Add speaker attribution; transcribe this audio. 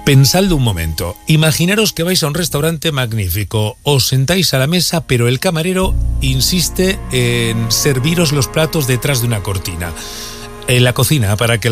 Speaker 1: Pensadlo un momento. Imaginaros que vais a un restaurante magnífico, os sentáis a la mesa, pero el camarero insiste en serviros los platos detrás de una cortina. En la cocina, para que el